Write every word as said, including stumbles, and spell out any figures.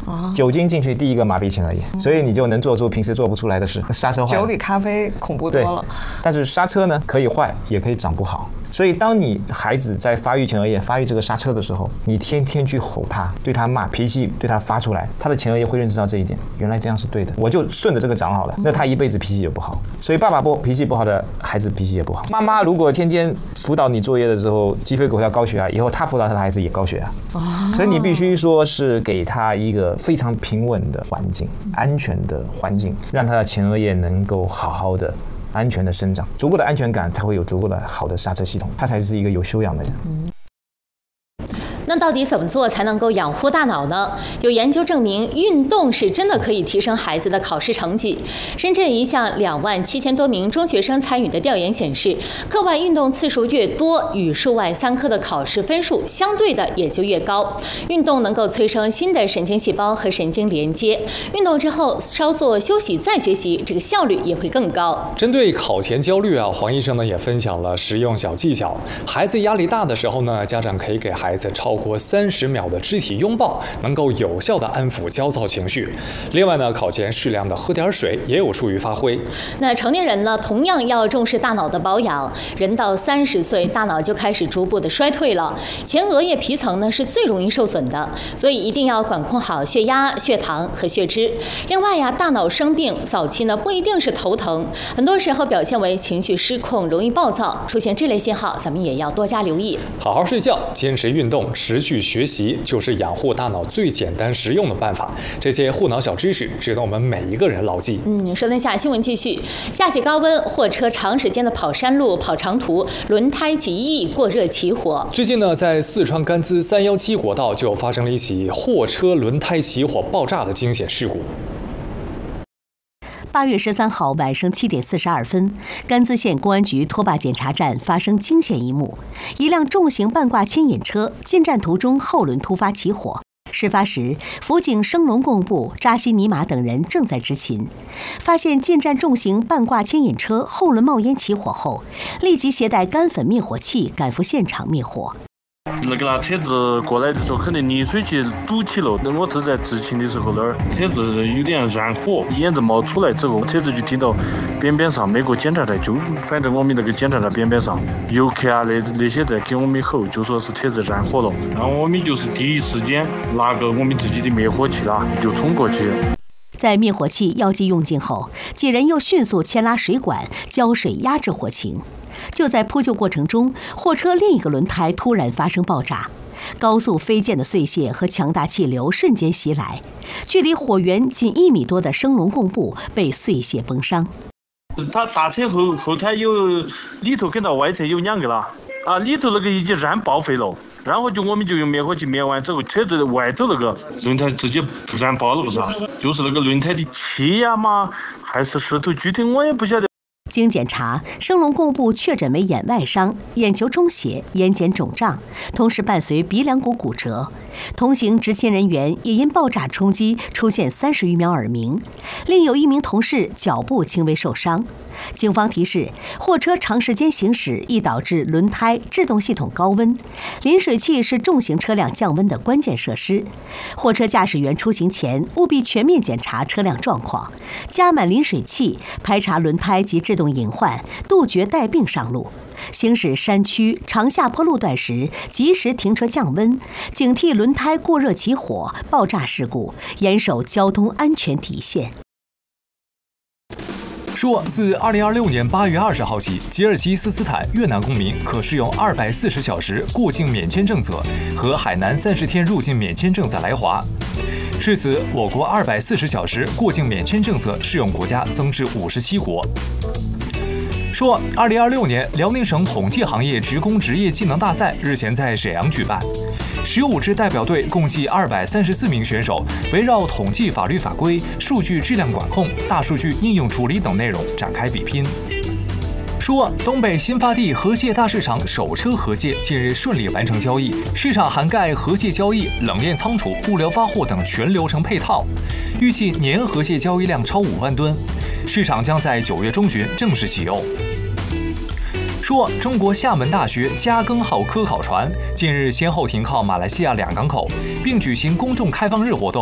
酒精进去第一个麻痹前额叶，所以你就能做出平时做不出来的事。刹车坏了， 酒比咖啡恐怖多了。 但是刹车呢，可以坏，也可以长不好。所以，当你孩子在发育前额叶、发育这个刹车的时候，你天天去吼他，对他骂，脾气对他发出来，他的前额叶会认识到这一点，原来这样是对的，我就顺着这个长好了。那他一辈子脾气也不好。所以，爸爸不脾气不好的孩子脾气也不好。妈妈如果天天辅导你作业的时候鸡飞狗跳高血压，以后他辅导他的孩子也高血压。所以你必须说是给他一个非常平稳的环境、安全的环境，让他的前额叶能够好好的。安全的生长，足够的安全感，才会有足够的好的刹车系统，他才是一个有修养的人。嗯， 那到底怎么做才能够养护大脑呢？有研究证明，运动是真的可以提升孩子的考试成绩。深圳一项两万七千多名中学生参与的调研显示，课外运动次数越多，语数外三科的考试分数相对的也就越高。运动能够催生新的神经细胞和神经连接，运动之后稍作休息再学习，这个效率也会更高。 针对考前焦虑啊，黄医生呢也分享了实用小技巧。孩子压力大的时候呢，家长可以给孩子超过三十秒的肢体拥抱，能够有效的安抚焦躁情绪。另外呢，考前适量的喝点水也有助于发挥。 那成年人呢，同样要重视大脑的保养。人到三十岁，大脑就开始逐步的衰退了，前额叶皮层呢是最容易受损的，所以一定要管控好血压、血糖和血脂。另外呀，大脑生病早期呢不一定是头疼，很多时候表现为情绪失控、容易暴躁，出现这类信号，咱们也要多加留意。 好好睡觉，坚持运动，持续学习，就是养护大脑最简单实用的办法。这些护脑小知识，值得我们每一个人牢记。 嗯，收听下新闻继续。夏季高温，货车长时间的跑山路、跑长途，轮胎极易过热起火。 最近呢，在四川甘孜三幺七国道就发生了一起货车轮胎起火爆炸的惊险事故。 八月十三号晚上七点四十二分，甘孜县公安局拖坝检查站发生惊险一幕：一辆重型半挂牵引车进站途中后轮突发起火。事发时，辅警升龙贡部、扎西尼玛等人正在执勤，发现进站重型半挂牵引车后轮冒烟起火后，立即携带干粉灭火器赶赴现场灭火。 那个那车子过来的时候，可能泥水器堵起了。那我正在执勤的时候，那儿车子有点燃火，烟子冒出来之后，车子就听到边边上每个检查站就，反正我们那个检查站边边上游客啊那那些在给我们吼，就说是车子燃火了。然后我们就是第一时间拿个我们自己的灭火器啦，就冲过去。 在灭火器药剂用尽后，几人又迅速牵拉水管浇水压制火情。就在扑救过程中，货车另一个轮胎突然发生爆炸，高速飞溅的碎屑和强大气流瞬间袭来，距离火源仅一米多的升龙贡部被碎屑崩伤。 他大车后后胎有里头跟到外侧有两个了啊，里头那个已经燃报废了。然后就我们就用灭火器灭完之后，车子外头那个轮胎直接燃爆了，不是？就是那个轮胎的气呀嘛，还是石头，具体我也不晓得。 经检查，升龙贡部确诊为眼外伤、眼球充血、眼睑肿胀，同时伴随鼻梁骨骨折。同行执勤人员也因爆炸冲击出现三十余秒耳鸣，另有一名同事脚部轻微受伤。警方提示，货车长时间行驶易导致轮胎制动系统高温，淋水器是重型车辆降温的关键设施。货车驾驶员出行前务必全面检查车辆状况，加满淋水器，排查轮胎及制动隐患，杜绝带病上路。行驶山区长下坡路段时，及时停车降温，警惕轮胎过热起火、爆炸事故，严守交通安全底线。 说，自二零二六年八月二十号起，吉尔吉斯斯坦越南公民可适用二百四十小时过境免签政策和海南三十天入境免签政策来华。至此，我国二百四十小时过境免签政策适用国家增至五十七国。说，二零二六年辽宁省统计行业职工职业技能大赛日前在沈阳举办，十五支代表队共计二百三十四名选手，围绕统计法律法规、数据质量管控、大数据应用处理等内容展开比拼。说，东北新发地河蟹大市场首车河蟹近日顺利完成交易，市场涵盖河蟹交易、冷链仓储、物流发货等全流程配套，预计年河蟹交易量超五万吨，市场将在九月中旬正式启用。说，中国厦门大学加庚号科考船近日先后停靠马来西亚两港口，并举行公众开放日活动。